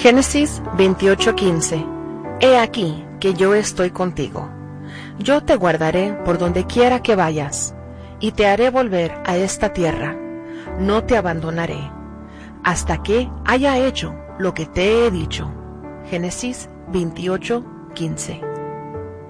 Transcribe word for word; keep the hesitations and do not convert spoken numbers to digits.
Génesis veintiocho quince. He aquí que yo estoy contigo. Yo te guardaré por donde quiera que vayas, y te haré volver a esta tierra. No te abandonaré, hasta que haya hecho lo que te he dicho. Génesis veintiocho quince.